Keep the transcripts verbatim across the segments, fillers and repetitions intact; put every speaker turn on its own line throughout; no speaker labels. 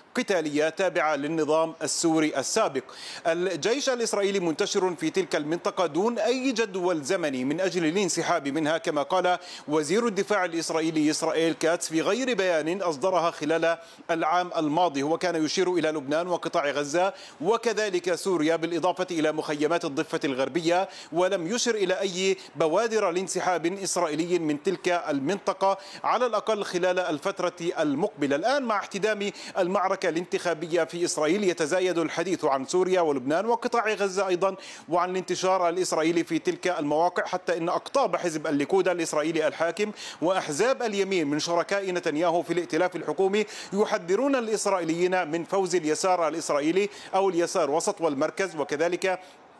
قتالية تابعة للنظام السوري السابق. الجيش الإسرائيلي منتشر في تلك المنطقة دون أي جدول زمني من أجل الانسحاب منها، كما قال وزير الدفاع الإسرائيلي إسرائيل كاتس في غير بيان أصدرها خلال العام الماضي. هو كان يشير إلى لبنان وقطاع غزة وكذلك سوريا بالإضافة إلى مخيمات الضفة الغربية، ولم يشر إلى أي بوادر لانسحاب إسرائيلي من تلك المنطقة على الأقل خلال الفترة المقبلة. الآن مع احتدام المعركة الانتخابية في إسرائيل يتزايد الحديث عن سوريا ولبنان وقطاع غزة أيضا، وعن الانتشار الإسرائيلي في تلك المواقع، حتى إن أقطاب حزب الليكود الإسرائيلي الحاكم وأحزاب اليمين من شركاء نتنياهو في الائتلاف الحكومي يحذرون الإسرائيليين من فوز اليسار الإسرائيلي أو اليسار وسط والمركز، وكذلك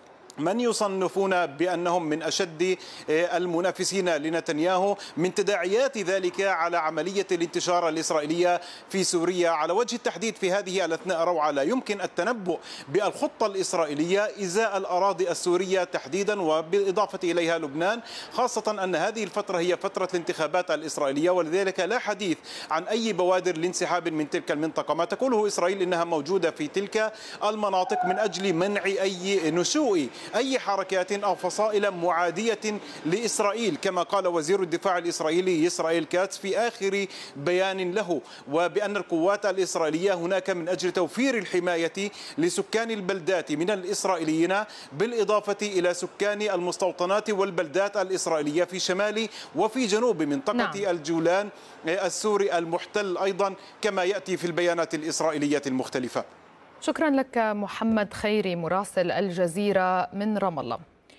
من يصنفون بأنهم من أشد المنافسين لنتنياهو، من تداعيات ذلك على عملية الانتشار الإسرائيلية في سوريا. على وجه التحديد في هذه الأثناء روعة لا يمكن التنبؤ بالخطة الإسرائيلية إزاء الأراضي السورية تحديدا وبالإضافة إليها لبنان، خاصة أن هذه الفترة هي فترة الانتخابات الإسرائيلية، ولذلك لا حديث عن أي بوادر لانسحاب من تلك المنطقة. ما تقوله إسرائيل إنها موجودة في تلك المناطق من أجل منع أي نشوء أي حركات أو فصائل معادية لإسرائيل، كما قال وزير الدفاع الإسرائيلي إسرائيل كاتس في آخر بيان له، وبأن القوات الإسرائيلية هناك من أجل توفير الحماية لسكان البلدات من الإسرائيليين، بالإضافة إلى سكان المستوطنات والبلدات الإسرائيلية في شمال وفي جنوب منطقة نعم. الجولان السوري المحتل أيضا، كما يأتي في البيانات الإسرائيلية المختلفة.
شكرا لك محمد خيري مراسل الجزيرة من رام الله.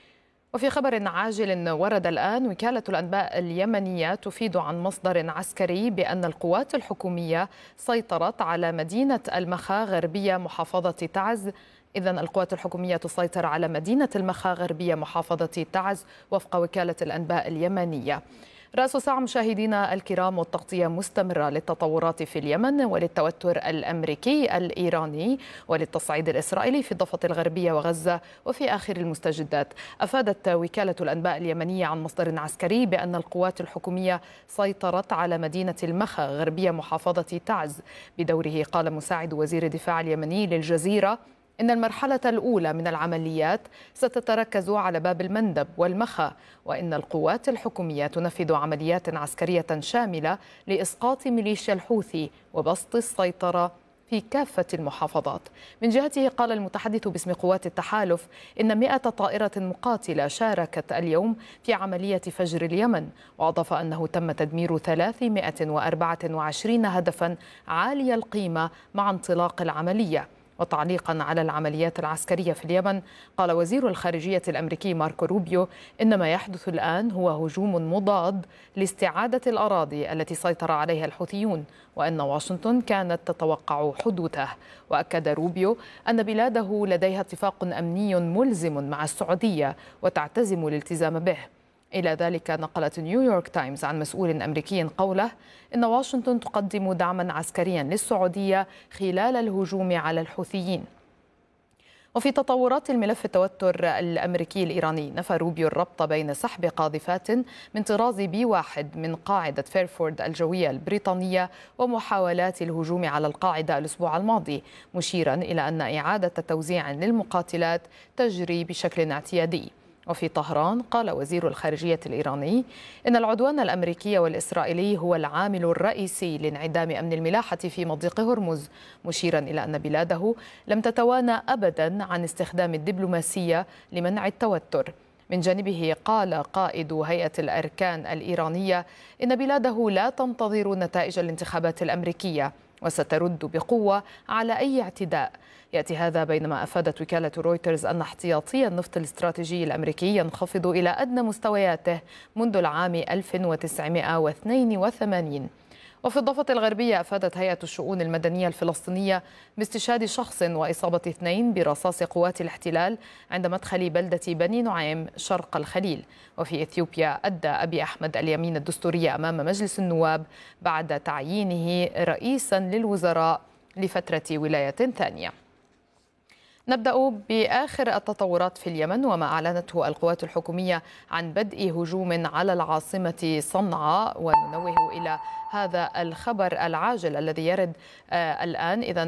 وفي خبر عاجل ورد الآن، وكالة الأنباء اليمنية تفيد عن مصدر عسكري بأن القوات الحكومية سيطرت على مدينة المخا غربية محافظة تعز. إذن القوات الحكومية تسيطر على مدينة المخا غربية محافظة تعز وفق وكالة الأنباء اليمنية. رأس ساعة مشاهدينا الكرام، والتغطية مستمرة للتطورات في اليمن وللتوتر الأمريكي الإيراني وللتصعيد الإسرائيلي في الضفة الغربية وغزة وفي آخر المستجدات. أفادت وكالة الأنباء اليمنية عن مصدر عسكري بأن القوات الحكومية سيطرت على مدينة المخا غربية محافظة تعز. بدوره قال مساعد وزير الدفاع اليمني للجزيرة إن المرحلة الأولى من العمليات ستتركز على باب المندب والمخا، وإن القوات الحكومية تنفذ عمليات عسكرية شاملة لإسقاط ميليشيا الحوثي وبسط السيطرة في كافة المحافظات. من جهته قال المتحدث باسم قوات التحالف إن مئة طائرة مقاتلة شاركت اليوم في عملية فجر اليمن، وأضاف أنه تم تدمير ثلاثمئة وأربعة وعشرين هدفا عالي القيمة مع انطلاق العملية. وتعليقا على العمليات العسكرية في اليمن، قال وزير الخارجية الأمريكي ماركو روبيو إن ما يحدث الآن هو هجوم مضاد لاستعادة الأراضي التي سيطر عليها الحوثيون، وأن واشنطن كانت تتوقع حدوثه. وأكد روبيو أن بلاده لديها اتفاق أمني ملزم مع السعودية وتعتزم الالتزام به. إلى ذلك نقلت نيويورك تايمز عن مسؤول أمريكي قوله إن واشنطن تقدم دعما عسكريا للسعودية خلال الهجوم على الحوثيين. وفي تطورات الملف التوتر الأمريكي الإيراني، نفى روبيو الربط بين سحب قاذفات من طراز بي واحد من قاعدة فيرفورد الجوية البريطانية ومحاولات الهجوم على القاعدة الأسبوع الماضي، مشيرا إلى أن إعادة توزيع للمقاتلات تجري بشكل اعتيادي. وفي طهران قال وزير الخارجية الإيراني إن العدوان الأمريكي والإسرائيلي هو العامل الرئيسي لانعدام أمن الملاحة في مضيق هرمز، مشيرا إلى أن بلاده لم تتوانى أبدا عن استخدام الدبلوماسية لمنع التوتر. من جانبه قال قائد هيئة الأركان الإيرانية إن بلاده لا تنتظر نتائج الانتخابات الأمريكية وسترد بقوة على أي اعتداء. يأتي هذا بينما أفادت وكالة رويترز أن احتياطي النفط الاستراتيجي الأمريكي ينخفض إلى أدنى مستوياته منذ العام ألف وتسعمئة واثنين وثمانين. وفي الضفة الغربية أفادت هيئة الشؤون المدنية الفلسطينية باستشهاد شخص وإصابة اثنين برصاص قوات الاحتلال عند مدخل بلدة بني نعيم شرق الخليل. وفي إثيوبيا أدى أبي أحمد اليمين الدستورية أمام مجلس النواب بعد تعيينه رئيسا للوزراء لفترة ولاية ثانية. نبدأ بآخر التطورات في اليمن، وما أعلنته القوات الحكومية عن بدء هجوم على العاصمة صنعاء، وننوه إلى هذا الخبر العاجل الذي يرد آه الآن. إذن